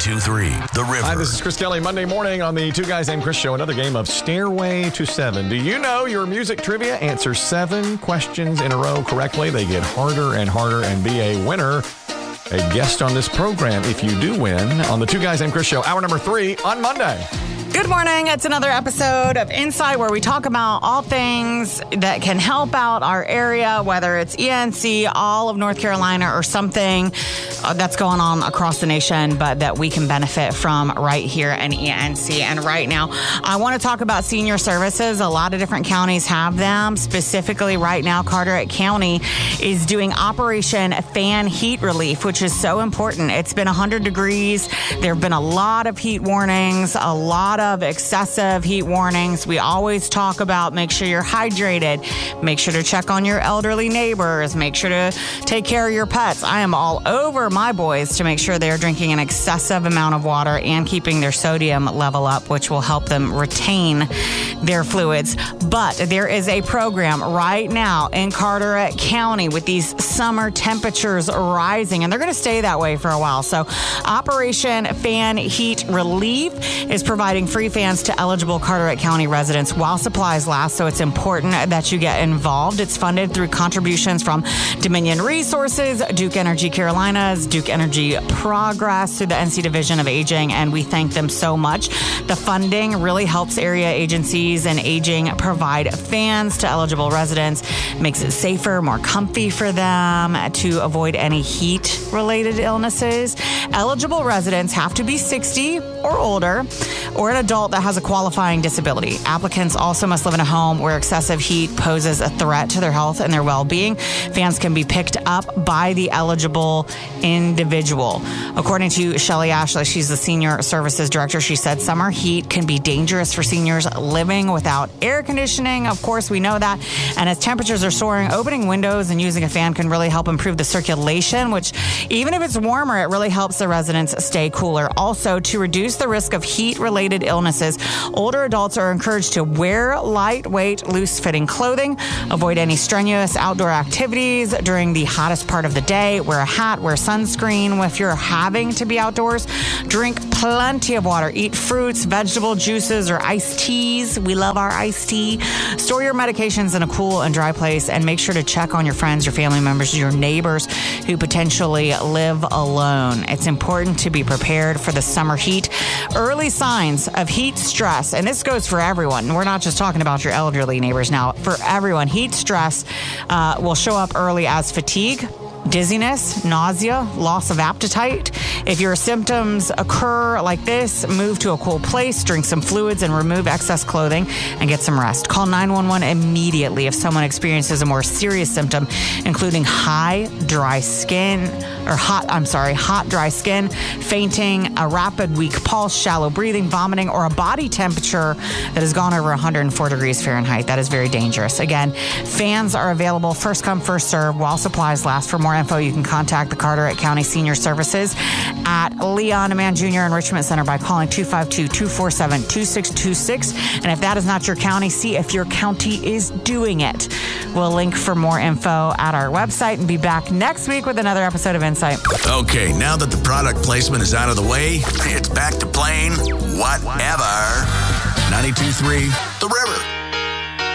92.3 The River. Hi, this is Chris Kelly. Monday morning on the Two Guys Named Chris show, another game of Stairway to 7. Do you know your music trivia? Answer 7 questions in a row correctly. They get harder and harder, and be a winner, a guest on this program if you do win on the Two Guys Named Chris show, hour number 3 on Monday. Good morning. It's another episode of Insight where we talk about all things that can help out our area, whether it's ENC, all of North Carolina, or something that's going on across the nation, but that we can benefit from right here in ENC. And right now, I want to talk about senior services. A lot of different counties have them. Specifically right now, Carteret County is doing Operation Fan Heat Relief, which is so important. It's been 100 degrees. There have been a lot of heat warnings, a lot of excessive heat warnings. We always talk about make sure you're hydrated, make sure to check on your elderly neighbors, make sure to take care of your pets. I am all over my boys to make sure they're drinking an excessive amount of water and keeping their sodium level up, which will help them retain their fluids. But there is a program right now in Carteret County with these summer temperatures rising, and they're going to stay that way for a while. So Operation Fan Heat Relief is providing free fans to eligible Carteret County residents while supplies last, so it's important that you get involved. It's funded through contributions from Dominion Resources, Duke Energy Carolinas, Duke Energy Progress, through the NC Division of Aging, and we thank them so much. The funding really helps area agencies and aging provide fans to eligible residents, makes it safer, more comfy for them to avoid any heat-related illnesses. Eligible residents have to be 60 or older, or an adult that has a qualifying disability. Applicants also must live in a home where excessive heat poses a threat to their health and their well-being. Fans can be picked up by the eligible individual. According to Shelly Ashley, she's the Senior Services Director, she said summer heat can be dangerous for seniors living without air conditioning. Of course, we know that. And as temperatures are soaring, opening windows and using a fan can really help improve the circulation, which even if it's warmer, it really helps the residents stay cooler. Also, to reduce the risk of heat-related illnesses, older adults are encouraged to wear lightweight, loose-fitting clothing, avoid any strenuous outdoor activities during the hottest part of the day, wear a hat, wear sunscreen if you're having to be outdoors, drink plenty of water, eat fruits, vegetable juices, or iced teas. We love our iced tea. Store your medications in a cool and dry place, and make sure to check on your friends, your family members, your neighbors who potentially live alone. It's important to be prepared for the summer heat. Early signs of heat stress, and this goes for everyone. We're not just talking about your elderly neighbors now. For everyone, heat stress will show up early as fatigue, dizziness, nausea, loss of appetite. If your symptoms occur like this, move to a cool place, drink some fluids, and remove excess clothing and get some rest. Call 911 immediately if someone experiences a more serious symptom, including hot dry skin, fainting, a rapid weak pulse, shallow breathing, vomiting, or a body temperature that has gone over 104 degrees Fahrenheit. That is very dangerous. Again, fans are available first come, first serve while supplies last. For more info, you can contact the Carteret County Senior Services at Leon Mann Jr. Enrichment Center by calling 252-247-2626. And if that is not your county, see if your county is doing it. We'll link for more info at our website and be back next week with another episode of Insight. Okay, now that the product placement is out of the way, it's back to playing whatever. 92.3 The River.